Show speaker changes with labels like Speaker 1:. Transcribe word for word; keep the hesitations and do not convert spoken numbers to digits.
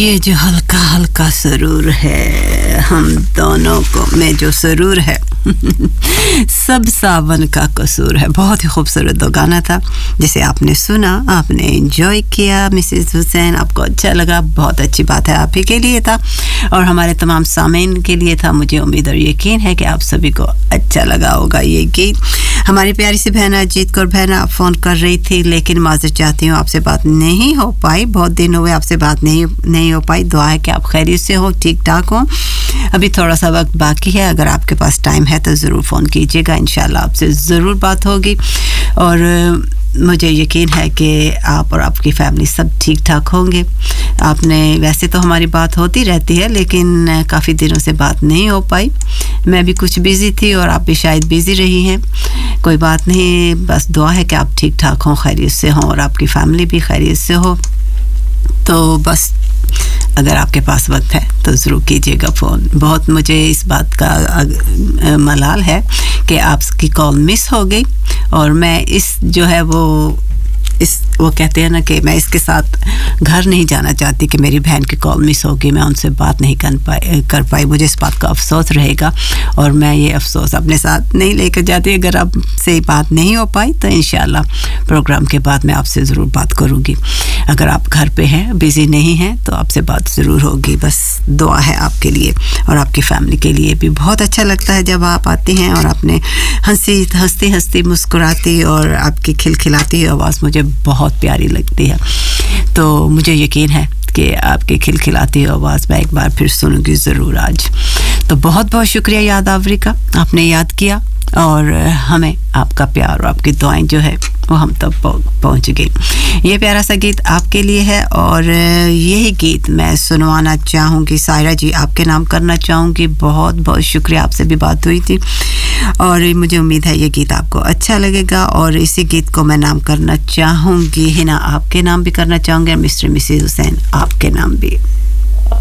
Speaker 1: ये जो हल्का हल्का सुरूर है हम दोनों को में जो सुरूर है सब सावन का कसूर है बहुत ही खूबसूरत दो गाना था जिसे आपने सुना आपने एंजॉय किया मिसेस हुसैन आपको अच्छा लगा बहुत अच्छी बात है आप ही के लिए था और हमारे तमाम सामीन के लिए था मुझे उम्मीद और यकीन है कि आप सभी को अच्छा लगा होगा ये गीत हमारी प्यारी सी बहन अजीत कौर बहन आप फ़ोन कर रही थी लेकिन माज़रत चाहती हूँ आपसे बात नहीं हो पाई बहुत दिन हुए आपसे बात नहीं नहीं हो पाई दुआ है कि आप खैरियत से हो ठीक ठाक हो अभी थोड़ा सा वक्त बाकी है अगर आपके पास टाइम है तो ज़रूर फ़ोन कीजिएगा इंशाल्लाह आपसे ज़रूर बात होगी और मुझे यकीन है कि आप और आपकी फैमिली सब ठीक ठाक होंगे आपने वैसे तो हमारी बात होती रहती है लेकिन काफ़ी दिनों से बात नहीं हो पाई मैं भी कुछ बिज़ी थी और आप भी शायद बिज़ी रही हैं कोई बात नहीं बस दुआ है कि आप ठीक ठाक हों खैरियत से हों और आपकी फैमिली भी खैरियत से हो तो बस अगर आपके पास वक्त है तो ज़रूर कीजिएगा फ़ोन बहुत मुझे इस बात का मलाल है कि आपकी कॉल मिस हो गई और मैं इस जो है वो इस वो कहते हैं ना कि मैं इसके साथ घर नहीं जाना चाहती कि मेरी बहन की कॉल मिस होगी मैं उनसे बात नहीं कर पाई कर पाई मुझे इस बात का अफसोस रहेगा और मैं ये अफसोस अपने साथ नहीं लेकर जाती अगर आपसे बात नहीं हो पाई तो इंशाल्लाह प्रोग्राम के बाद मैं आपसे ज़रूर बात करूँगी अगर आप घर पे हैं बिज़ी नहीं हैं तो आपसे बात ज़रूर होगी बस दुआ है आपके लिए और आपकी फैमिली के लिए भी बहुत अच्छा लगता है जब आप आती हैं और आपने हंसी हंसती हंसती मुस्कुराती और आपकी खिलखिलाती आवाज़ मुझे बहुत प्यारी लगती है तो मुझे यकीन है कि आपकी खिलखिलाती आवाज़ मैं एक बार फिर सुनूंगी ज़रूर आज तो बहुत बहुत शुक्रिया यादावरी का आपने याद किया और हमें आपका प्यार और आपकी दुआएं जो है वो हम तक पहुंच गई ये प्यारा सा गीत आपके लिए है और यही गीत मैं सुनवाना चाहूँगी सायरा जी आपके नाम करना चाहूँगी बहुत बहुत शुक्रिया आपसे भी बात हुई थी और मुझे उम्मीद है ये गीत आपको अच्छा लगेगा और इसी गीत को मैं नाम करना चाहूँगी हिना आपके नाम भी करना चाहूँगी और मिस्टर मिसेस हुसैन आपके नाम भी